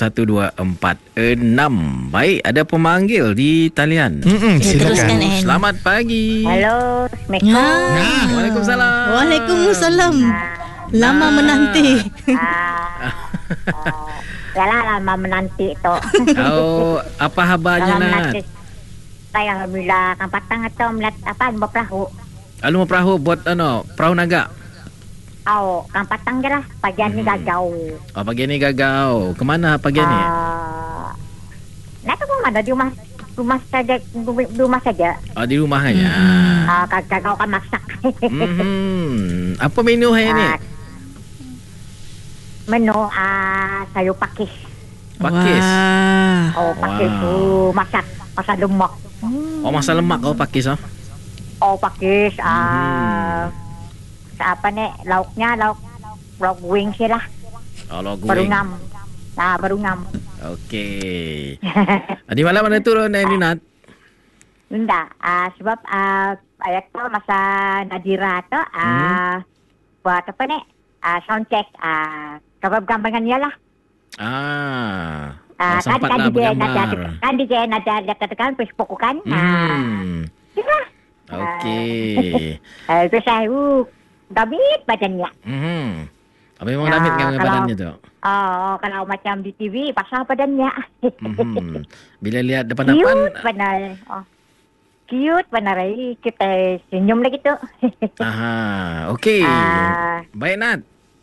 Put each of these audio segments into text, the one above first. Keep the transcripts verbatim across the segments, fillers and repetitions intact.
satu dua empat enam. Baik, ada pemanggil di talian. Mm-mm, silakan. Selamat pagi. Halo, Assalamualaikum. Nah. Waalaikumsalam. Waalaikumsalam. Lama nah. menanti. Ah, uh, uh, lama menanti tu. Oh, apa habarnya nak? Saya alhamdulillah kan patang atau melihat apa buat perahu. Alu perahu buat ano, perahu naga. Oh, kan patang je lah. Pagi ni Hmm. gagau. Oh, pagi ni gagau. Kemana pagi ni? Uh, nak ke mana? Di rumah rumah saja, di rumah saja. Oh, di rumah aja. Hmm. Ah, uh, gagau kan masak. Hmm. Apa menu hari ni? Uh, menu ah uh, sayur pakis. Pakis. Wah. Oh, pakis Wow. tu masak masak lemak. Oh, masa lemak kau pakis ah? Oh, pakis ah uh, Hmm. apa ni lauknya lauk lauk wings je lah. Oh, lauk Baru goreng. ngam. Nah, baru ngam. Okey. Di malam mana turun ni Nat? Enggak, ah uh, sebab ah uh, ayat tu masa Nadira tu ah uh, Hmm. buat apa ni? Ah uh, sound check ah uh, coba gambarannya lah. Ah. Ah, Oh, kan sempatlah kan dia bergambar. ada kan dia ada ada katakan Facebook kan. Hmm. Ah. Okey. Eh, tu saya uh, damit badannya. Hmm. Apa memang Ah, damit kan kalau- badannya tu? Oh, kalau macam di T V pasal badannya. Hmm. Bila lihat depan-depan, Cute benar. Oh. Cute benar. Eh, kita senyum lagi tu. aha. Okey. Ah. Baik Nat.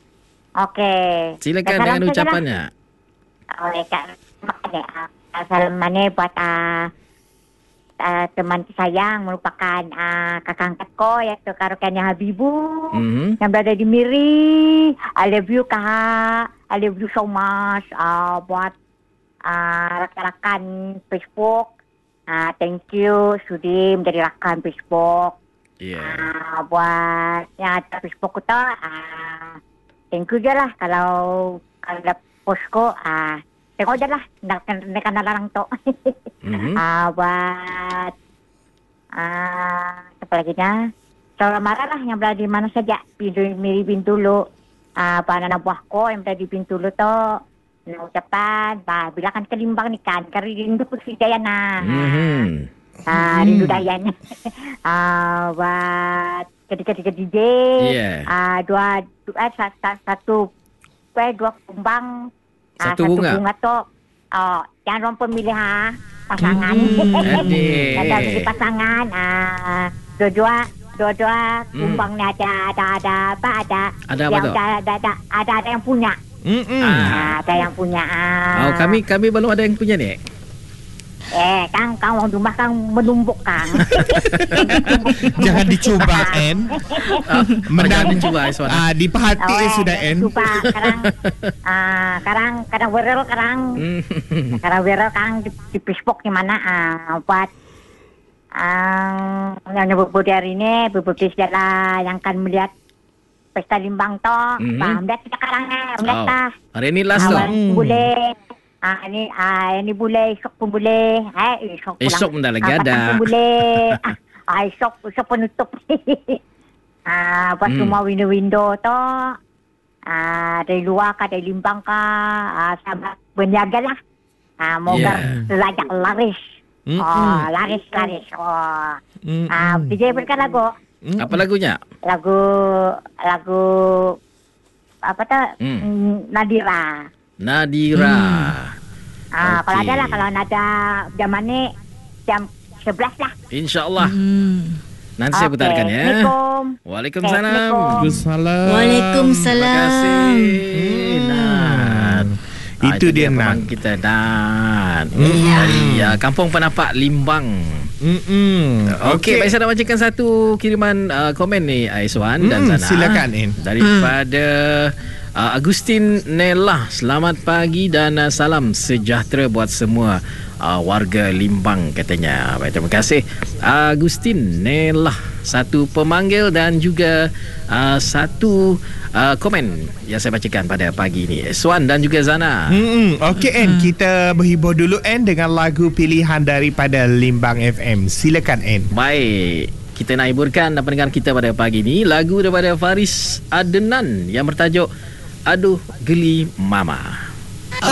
Okey. Silakan Salam dengan saja lah. ucapannya. Oleh Kak makanya uh, salam mana buat uh, uh, teman sayang merupakan uh, kakak angkatku iaitu karaokeannya Habibu Mhm. yang berada di Miri. I love you Kak. I love you so much. Uh, buat uh, rakan-rakan Facebook. Uh, thank you sudah menjadi rakan Facebook. Ya. Uh, buat yang ada Facebook tu uh, thank you je lah kalau kalau ada post ko ah uh, tengok je lah nak nak nak larang tu. Mhm. Ah buat ah uh, apa lagi nya? Saudara marah lah yang berada di mana saja. Pintu Miri Bintulu. Ah uh, anak buah ko yang berada di Bintulu tu. Nak ucapan, bah bila kan kelimbang ni kan kari rindu Putri Dayana. Mhm. Ah rindu Dayan. Ah buat ketika-ketika D J. Yeah. Ah dua dua satu satu eh, dua kumbang. Ah, Satu bunga. Satu bunga tu. Oh, jangan orang pemilih ha. Pasangan. Adik. Ada pilih pasangan. Ah dua-dua dua-dua Hmm. kumbang ni ada ada ada apa ada. Ada apa yang tu? Ada ada ada ada, ada yang punya. Mm-mm. Ah. Ah, ada yang punya. Ah. Oh, kami kami belum ada yang punya ni. Eh, Kang, Kang orang rumah Kang menumbuk Kang. Jangan dicuba En. Menang Menang cuba Iswan. ah, di perhati Oh, sudah En. Cuba sekarang ah sekarang kadang viral sekarang. Hmm. Sekarang viral Kang di, di Facebook di mana ah buat ah yang berbudi hari ini berbudi segala yang kan melihat pesta limbang to. Mhm. Bah, melihat kita sekarang eh, melihat Oh. tah. Hari ni last tu. Awal boleh. Ah ini ah ini boleh esok pun boleh. Eh esok pulang. Esok pun dah lagi Ah, ada. petang pun boleh. ah, ah esok esok penutup. ah buat Hmm. semua window-window tu. Ah dari luar ka dari limbang ka ah sahabat berniaga lah. Ah moga Yeah. lajak laris. Mm-mm. Oh, laris laris. Oh. Mm-mm. Ah D J berikan lagu. Mm-mm. Apa lagunya? Lagu lagu apa tu? Hmm. Hmm, Nadira. Nadira. Ah, kalau Okey. ada lah, kalau ada jam ni jam sebelas lah. InsyaAllah. Hmm. Nanti saya Okey. putarkan ya. Assalamualaikum. Waalaikumsalam. Assalamualaikum. Waalaikumsalam. Waalaikumsalam. Terima kasih. Hmm. Nat. Ah, Itu dia, pemang Nat. kita Nat. Hmm. Dari uh, Kampung Penapak Limbang. Mm-mm. Okey, baik, saya nak bacakan satu kiriman uh, komen ni Aiswan dan Hmm, Zana. silakan, In. Daripada uh, Agustin Nella. Selamat pagi dan uh, salam sejahtera buat semua uh, warga Limbang katanya. Baik, terima kasih Agustin Nella, satu pemanggil dan juga uh, satu uh, komen yang saya bacakan pada pagi ini. Swan dan juga Zana. Hmm, okey En, kita berhibur dulu En dengan lagu pilihan daripada Limbang F M. Silakan En. Baik, kita nak hiburkan pendengar kita pada pagi ini lagu daripada Faris Adenan yang bertajuk Aduh Geli Mama.